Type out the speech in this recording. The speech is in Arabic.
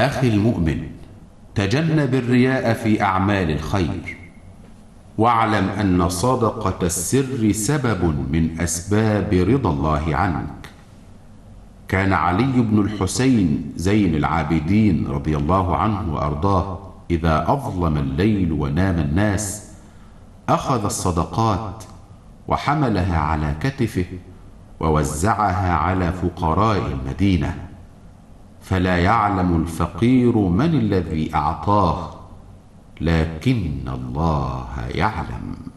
أخي المؤمن، تجنب الرياء في أعمال الخير، واعلم أن صدقة السر سبب من أسباب رضا الله عنك. كان علي بن الحسين زين العابدين رضي الله عنه وأرضاه إذا أظلم الليل ونام الناس أخذ الصدقات وحملها على كتفه ووزعها على فقراء المدينة، فلا يعلم الفقير من الذي أعطاه، لكن الله يعلم.